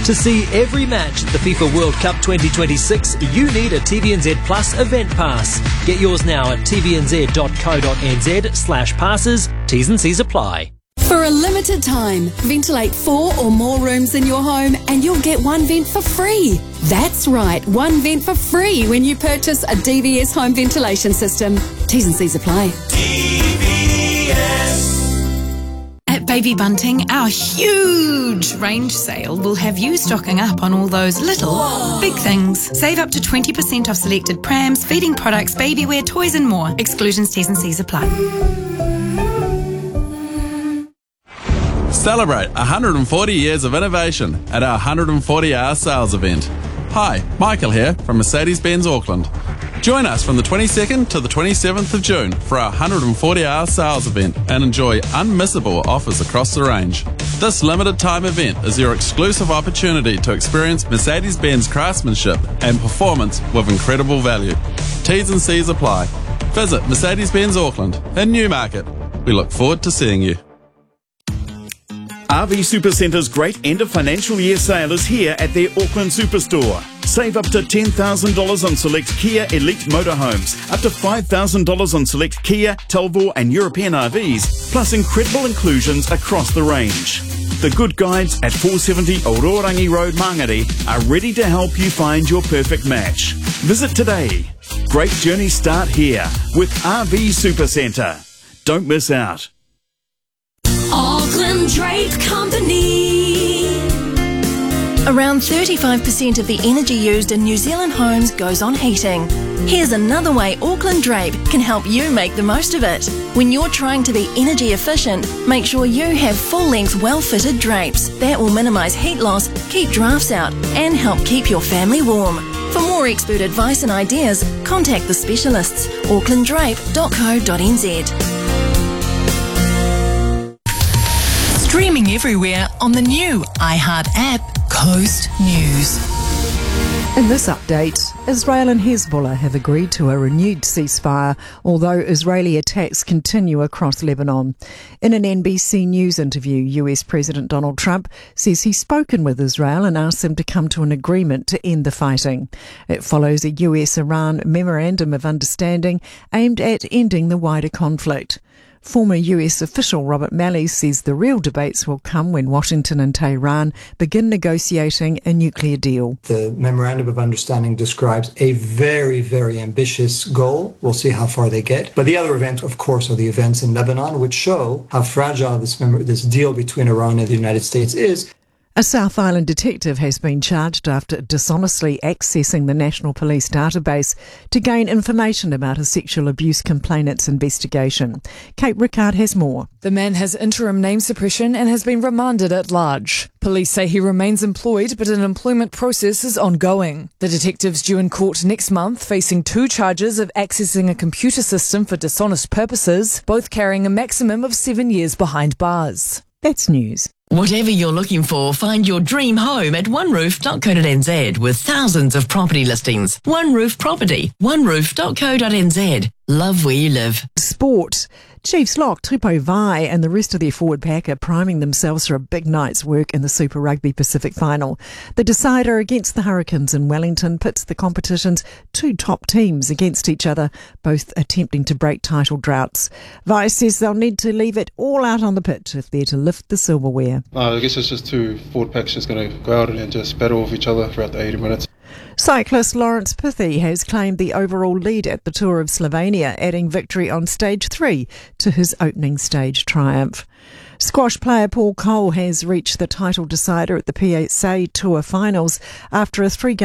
To see every match at the FIFA World Cup 2026, you need a TVNZ Plus event pass. Get yours now at tvnz.co.nz/passes. T's and C's apply. For a limited time, ventilate 4 or more rooms in your home and you'll get one vent for free. That's right, one vent for free when you purchase a DVS home ventilation system. T's and C's apply. DVS. At Baby Bunting, our huge range sale will have you stocking up on all those little, big things. Save up to 20% off selected prams, feeding products, baby wear, toys and more. Exclusions, T's and C's apply. Celebrate 140 years of innovation at our 140-hour sales event. Hi, Michael here from Mercedes-Benz Auckland. Join us from the 22nd to the 27th of June for our 140-hour sales event and enjoy unmissable offers across the range. This limited time event is your exclusive opportunity to experience Mercedes-Benz craftsmanship and performance with incredible value. T's and C's apply. Visit Mercedes-Benz Auckland in Newmarket. We look forward to seeing you. RV Supercenter's great end of financial year sale is here at their Auckland Superstore. Save up to $10,000 on select Kia Elite motorhomes, up to $5,000 on select Kia, Talbot and European RVs, plus incredible inclusions across the range. The good guides at 470 Ororangi Road, Mangere are ready to help you find your perfect match. Visit today. Great journeys start here with RV Supercenter. Don't miss out. Auckland Drape Company. Around 35% of the energy used in New Zealand homes goes on heating. Here's another way Auckland Drape can help you make the most of it. When you're trying to be energy efficient, make sure you have full-length, well-fitted drapes. That will minimise heat loss, keep drafts out, and help keep your family warm. For more expert advice and ideas, contact the specialists. aucklanddrape.co.nz. Streaming everywhere on the new iHeart app, Coast News. In this update, Israel and Hezbollah have agreed to a renewed ceasefire, although Israeli attacks continue across Lebanon. In an NBC News interview, US President Donald Trump says he's spoken with Israel and asked them to come to an agreement to end the fighting. It follows a US-Iran memorandum of understanding aimed at ending the wider conflict. Former US official Robert Malley says the real debates will come when Washington and Tehran begin negotiating a nuclear deal. The Memorandum of Understanding describes a very, very ambitious goal. We'll see how far they get. But the other events, of course, are the events in Lebanon, which show how fragile this deal between Iran and the United States is. A South Island detective has been charged after dishonestly accessing the National Police database to gain information about a sexual abuse complainant's investigation. Kate Rickard has more. The man has interim name suppression and has been remanded at large. Police say he remains employed, but an employment process is ongoing. The detective's due in court next month, facing 2 charges of accessing a computer system for dishonest purposes, both carrying a maximum of 7 years behind bars. That's news. Whatever you're looking for, find your dream home at oneroof.co.nz with thousands of property listings. One Roof Property, oneroof.co.nz. Love where you live. Sport. Chiefs lock Tupou Vai and the rest of their forward pack are priming themselves for a big night's work in the Super Rugby Pacific Final. The decider against the Hurricanes in Wellington pits the competition's 2 top teams against each other, both attempting to break title droughts. Vai says they'll need to leave it all out on the pitch if they're to lift the silverware. I guess it's just 2 forward packs just going to go out and just battle with each other throughout the 80 minutes. Cyclist Lawrence Pithy has claimed the overall lead at the Tour of Slovenia, adding victory on stage 3 to his opening stage triumph. Squash player Paul Cole has reached the title decider at the PSA Tour finals after a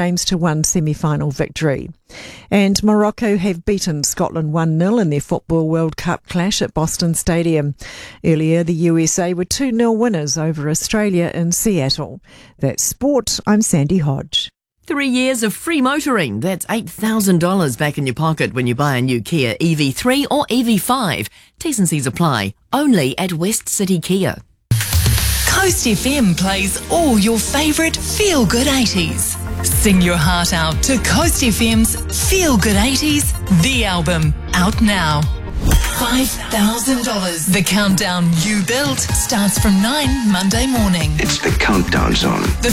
3-1 semi-final victory. And Morocco have beaten Scotland 1-0 in their Football World Cup clash at Boston Stadium. Earlier, the USA were 2-0 winners over Australia in Seattle. That's sport. I'm Sandy Hodge. 3 years of free motoring. That's $8,000 back in your pocket when you buy a new Kia EV3 or EV5. T's and C's apply. Only at West City Kia. Coast FM plays all your favourite feel-good 80s. Sing your heart out to Coast FM's Feel Good 80s, the album, out now. $5,000. The countdown you built starts from 9 Monday morning. It's the countdown zone.